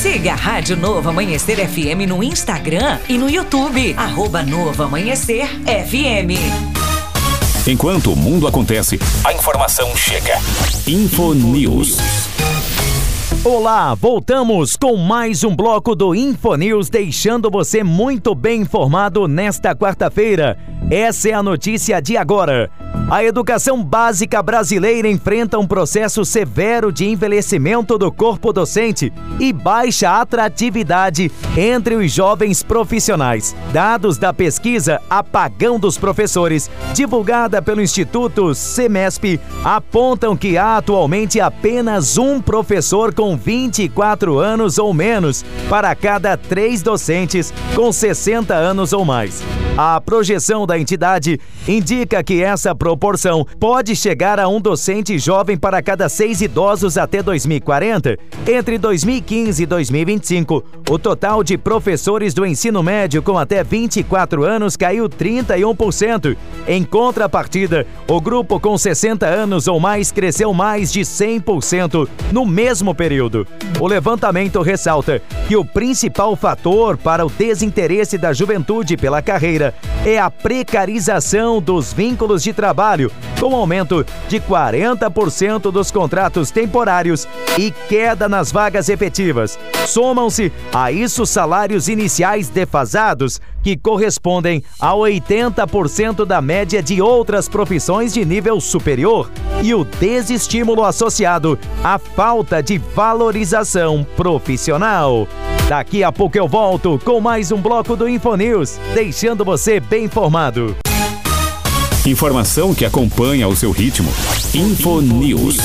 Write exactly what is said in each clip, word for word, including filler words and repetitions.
Siga a Rádio Novo Amanhecer F M no Instagram e no YouTube, arroba Novo Amanhecer F M. Enquanto o mundo acontece, a informação chega. Info News. Olá, voltamos com mais um bloco do Info News, deixando você muito bem informado nesta quarta-feira. Essa é a notícia de agora. A educação básica brasileira enfrenta um processo severo de envelhecimento do corpo docente e baixa atratividade entre os jovens profissionais. Dados da pesquisa Apagão dos Professores, divulgada pelo Instituto Semesp, apontam que há atualmente apenas um professor com vinte e quatro anos ou menos para cada três docentes com sessenta anos ou mais. A projeção da entidade indica que essa proporção pode chegar a um docente jovem para cada seis idosos até dois mil e quarenta. Entre dois mil e quinze e dois mil e vinte e cinco, o total de professores do ensino médio com até vinte e quatro anos caiu trinta e um por cento. Em contrapartida, o grupo com sessenta anos ou mais cresceu mais de cem por cento no mesmo período. O levantamento ressalta que o principal fator para o desinteresse da juventude pela carreira é a precarização dos vínculos de trabalho, com aumento de quarenta por cento dos contratos temporários e queda nas vagas efetivas. Somam-se a isso salários iniciais defasados, que correspondem a oitenta por cento da média de outras profissões de nível superior, e o desestímulo associado à falta de valorização profissional. Daqui a pouco eu volto com mais um bloco do Infonews, deixando você bem informado. Informação que acompanha o seu ritmo. Infonews.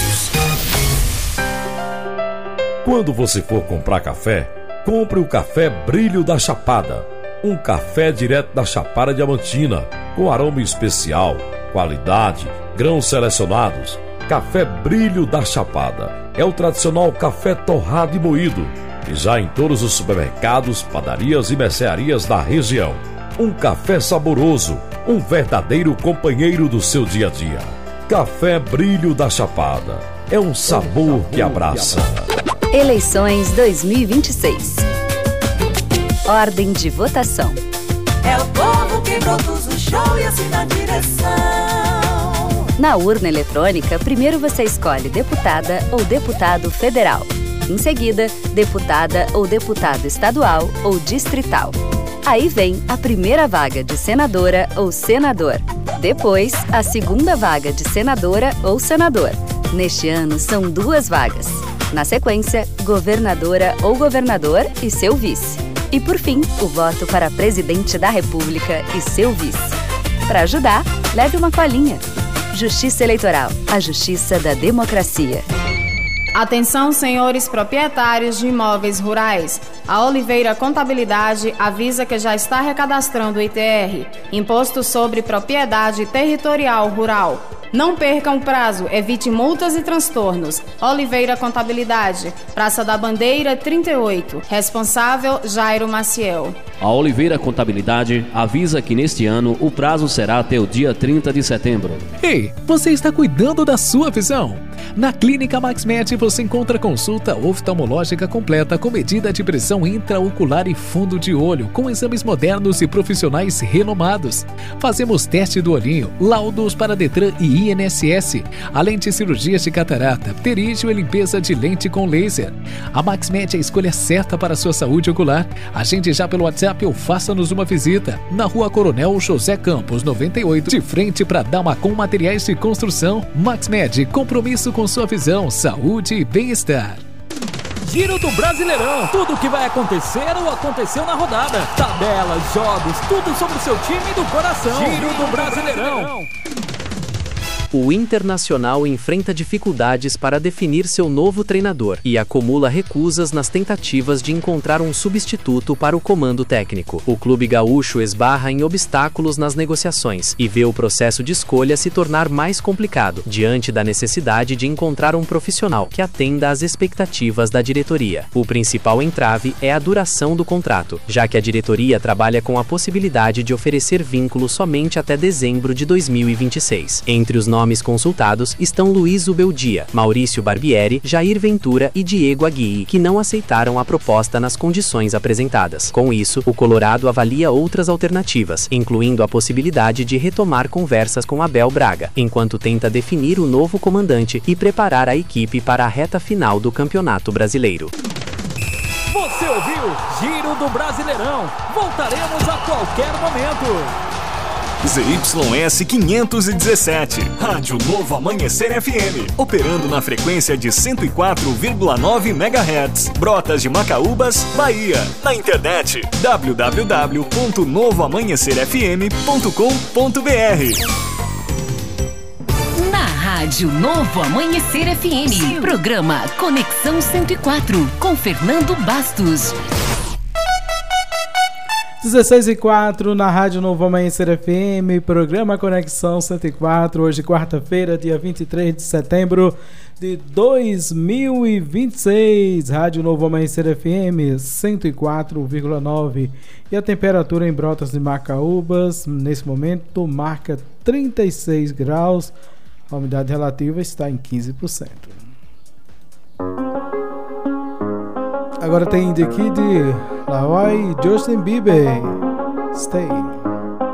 Quando você for comprar café, compre o café Brilho da Chapada. Um café direto da Chapada Diamantina, com aroma especial, qualidade, grãos selecionados. Café Brilho da Chapada é o tradicional café torrado e moído, e já em todos os supermercados, padarias e mercearias da região. Um café saboroso, um verdadeiro companheiro do seu dia a dia. Café Brilho da Chapada é um sabor que abraça. Eleições dois mil e vinte e seis. Ordem de votação. É o povo que produz o show e assina a direção. Na urna eletrônica, primeiro você escolhe deputada ou deputado federal. Em seguida, deputada ou deputado estadual ou distrital. Aí vem a primeira vaga de senadora ou senador. Depois, a segunda vaga de senadora ou senador. Neste ano, são duas vagas. Na sequência, governadora ou governador e seu vice. E por fim, o voto para presidente da República e seu vice. Para ajudar, leve uma colinha. Justiça Eleitoral, a justiça da democracia. Atenção, senhores proprietários de imóveis rurais. A Oliveira Contabilidade avisa que já está recadastrando o I T R, Imposto sobre Propriedade Territorial Rural. Não percam o prazo, evite multas e transtornos. Oliveira Contabilidade, Praça da Bandeira trinta e oito. Responsável, Jairo Maciel. A Oliveira Contabilidade avisa que neste ano o prazo será até o dia trinta de setembro. Ei, você está cuidando da sua visão? Na Clínica MaxMed você encontra consulta oftalmológica completa com medida de pressão intraocular e fundo de olho, com exames modernos e profissionais renomados. Fazemos teste do olhinho, laudos para Detran e I N S S, além de cirurgias de catarata, pterígio e limpeza de lente com laser. A MaxMed é a escolha certa para a sua saúde ocular. Agende já pelo WhatsApp ou faça-nos uma visita. Na Rua Coronel José Campos, noventa e oito, de frente para Damacom Materiais de Construção. MaxMed, compromisso com sua visão, saúde e bem-estar. Giro do Brasileirão. Tudo o que vai acontecer ou aconteceu na rodada. Tabelas, jogos, tudo sobre o seu time do coração. Giro do Brasileirão. O Internacional enfrenta dificuldades para definir seu novo treinador e acumula recusas nas tentativas de encontrar um substituto para o comando técnico. O clube gaúcho esbarra em obstáculos nas negociações e vê o processo de escolha se tornar mais complicado, diante da necessidade de encontrar um profissional que atenda às expectativas da diretoria. O principal entrave é a duração do contrato, já que a diretoria trabalha com a possibilidade de oferecer vínculo somente até dezembro de dois mil e vinte e seis. Entre os nomes consultados estão Luiz Ubeldia, Maurício Barbieri, Jair Ventura e Diego Aguirre, que não aceitaram a proposta nas condições apresentadas. Com isso, o Colorado avalia outras alternativas, incluindo a possibilidade de retomar conversas com Abel Braga, enquanto tenta definir o novo comandante e preparar a equipe para a reta final do Campeonato Brasileiro. Você ouviu Giro do Brasileirão. Voltaremos a qualquer momento. Z Y S quinhentos e dezessete, Rádio Novo Amanhecer F M, operando na frequência de cento e quatro vírgula nove megahertz, Brotas de Macaúbas, Bahia. Na internet w w w ponto novo amanhecer f m ponto com ponto b r. Na Rádio Novo Amanhecer F M, programa Conexão cento e quatro, com Fernando Bastos. dezesseis e quatro na Rádio Novo Amanhecer F M, programa Conexão cento e quatro, hoje quarta-feira, dia vinte e três de setembro de dois mil e vinte e seis, Rádio Novo Amanhecer F M cento e quatro vírgula nove, e a temperatura em Brotas de Macaúbas, nesse momento, marca trinta e seis graus, a umidade relativa está em quinze por cento. Agora tem The Kid Laroi e Justin Bieber. Stay.